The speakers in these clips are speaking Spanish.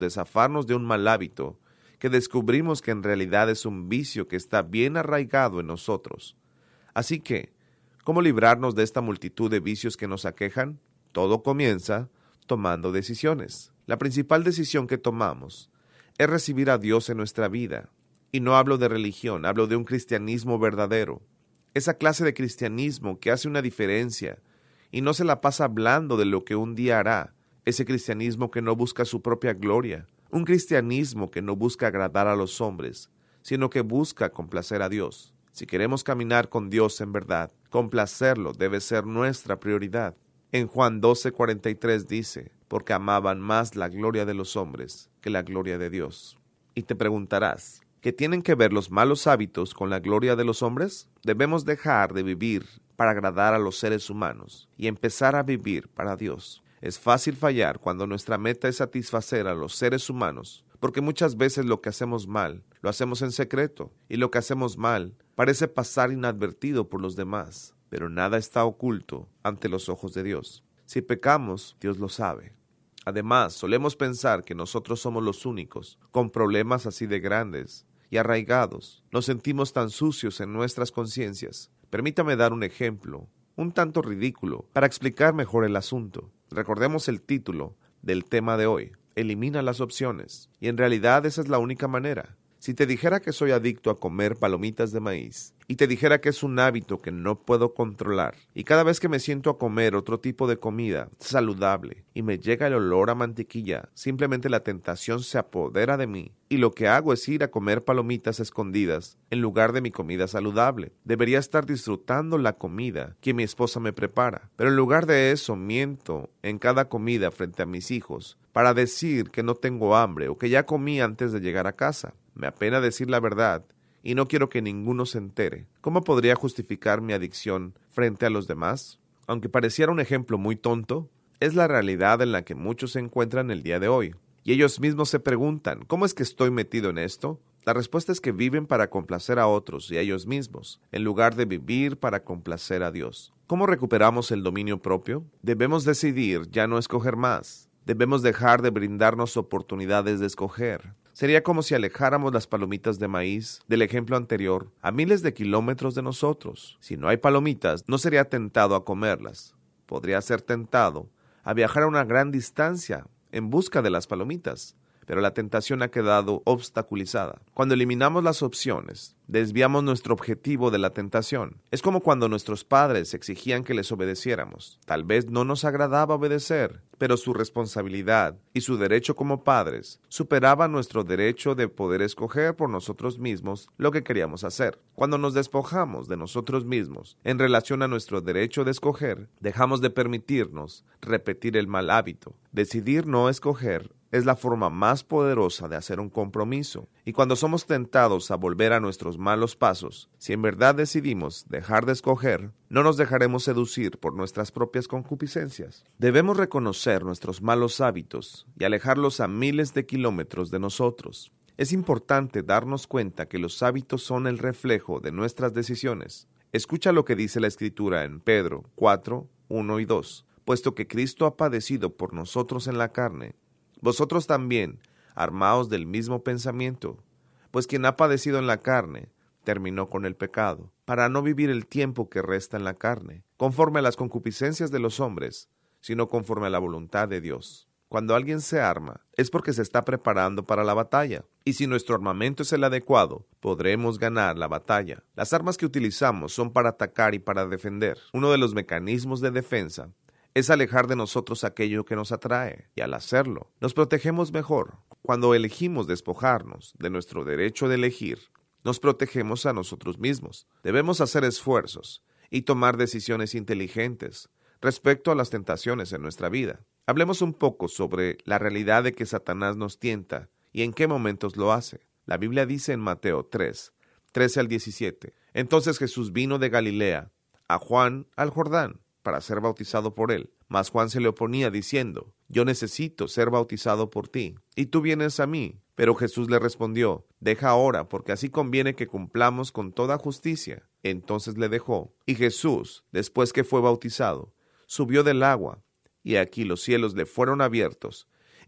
de zafarnos de un mal hábito que descubrimos que en realidad es un vicio que está bien arraigado en nosotros. Así que, ¿cómo librarnos de esta multitud de vicios que nos aquejan? Todo comienza tomando decisiones. La principal decisión que tomamos es recibir a Dios en nuestra vida. Y no hablo de religión, hablo de un cristianismo verdadero. Esa clase de cristianismo que hace una diferencia y no se la pasa hablando de lo que un día hará. Ese cristianismo que no busca su propia gloria. Un cristianismo que no busca agradar a los hombres, sino que busca complacer a Dios. Si queremos caminar con Dios en verdad, complacerlo debe ser nuestra prioridad. En Juan 12:43 dice, porque amaban más la gloria de los hombres que la gloria de Dios. Y te preguntarás, ¿qué tienen que ver los malos hábitos con la gloria de los hombres? Debemos dejar de vivir para agradar a los seres humanos y empezar a vivir para Dios. Es fácil fallar cuando nuestra meta es satisfacer a los seres humanos, porque muchas veces lo que hacemos mal, lo hacemos en secreto, y lo que hacemos mal parece pasar inadvertido por los demás, pero nada está oculto ante los ojos de Dios. Si pecamos, Dios lo sabe. Además, solemos pensar que nosotros somos los únicos, con problemas así de grandes y arraigados. Nos sentimos tan sucios en nuestras conciencias. Permítame dar un ejemplo, un tanto ridículo, para explicar mejor el asunto. Recordemos el título del tema de hoy, elimina las opciones. Y en realidad esa es la única manera. Si te dijera que soy adicto a comer palomitas de maíz, y te dijera que es un hábito que no puedo controlar, y cada vez que me siento a comer otro tipo de comida saludable, y me llega el olor a mantequilla, simplemente la tentación se apodera de mí, y lo que hago es ir a comer palomitas escondidas, en lugar de mi comida saludable. Debería estar disfrutando la comida que mi esposa me prepara, pero en lugar de eso miento en cada comida frente a mis hijos, para decir que no tengo hambre, o que ya comí antes de llegar a casa. Me apena decir la verdad, y no quiero que ninguno se entere. ¿Cómo podría justificar mi adicción frente a los demás? Aunque pareciera un ejemplo muy tonto, es la realidad en la que muchos se encuentran el día de hoy. Y ellos mismos se preguntan, ¿cómo es que estoy metido en esto? La respuesta es que viven para complacer a otros y a ellos mismos, en lugar de vivir para complacer a Dios. ¿Cómo recuperamos el dominio propio? Debemos decidir ya no escoger más. Debemos dejar de brindarnos oportunidades de escoger. Sería como si alejáramos las palomitas de maíz del ejemplo anterior a miles de kilómetros de nosotros. Si no hay palomitas, no sería tentado a comerlas. Podría ser tentado a viajar a una gran distancia en busca de las palomitas, pero la tentación ha quedado obstaculizada. Cuando eliminamos las opciones, desviamos nuestro objetivo de la tentación. Es como cuando nuestros padres exigían que les obedeciéramos. Tal vez no nos agradaba obedecer, pero su responsabilidad y su derecho como padres superaban nuestro derecho de poder escoger por nosotros mismos lo que queríamos hacer. Cuando nos despojamos de nosotros mismos en relación a nuestro derecho de escoger, dejamos de permitirnos repetir el mal hábito. Decidir no escoger es la forma más poderosa de hacer un compromiso. Y cuando somos tentados a volver a nuestros malos pasos, si en verdad decidimos dejar de escoger, no nos dejaremos seducir por nuestras propias concupiscencias. Debemos reconocer nuestros malos hábitos y alejarlos a miles de kilómetros de nosotros. Es importante darnos cuenta que los hábitos son el reflejo de nuestras decisiones. Escucha lo que dice la Escritura en Pedro 4, 1 y 2. Puesto que Cristo ha padecido por nosotros en la carne, vosotros también, armaos del mismo pensamiento, pues quien ha padecido en la carne, terminó con el pecado, para no vivir el tiempo que resta en la carne, conforme a las concupiscencias de los hombres, sino conforme a la voluntad de Dios. Cuando alguien se arma, es porque se está preparando para la batalla, y si nuestro armamento es el adecuado, podremos ganar la batalla. Las armas que utilizamos son para atacar y para defender. Uno de los mecanismos de defensa es alejar de nosotros aquello que nos atrae, y al hacerlo, nos protegemos mejor. Cuando elegimos despojarnos de nuestro derecho de elegir, nos protegemos a nosotros mismos. Debemos hacer esfuerzos y tomar decisiones inteligentes respecto a las tentaciones en nuestra vida. Hablemos un poco sobre la realidad de que Satanás nos tienta y en qué momentos lo hace. La Biblia dice en Mateo 3, 13 al 17, entonces Jesús vino de Galilea a Juan al Jordán, para ser bautizado por él. Mas Juan se le oponía diciendo, yo necesito ser bautizado por ti, y tú vienes a mí. Pero Jesús le respondió, deja ahora, porque así conviene que cumplamos con toda justicia. Entonces le dejó. Y Jesús, después que fue bautizado, subió del agua, y aquí los cielos le fueron abiertos,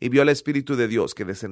y vio al Espíritu de Dios que descendía